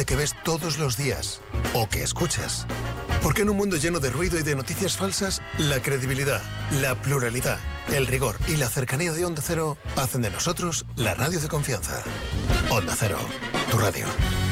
que ves todos los días o que escuchas. Porque en un mundo lleno de ruido y de noticias falsas, la credibilidad, la pluralidad, el rigor y la cercanía de Onda Cero hacen de nosotros la radio de confianza. Onda Cero, tu radio.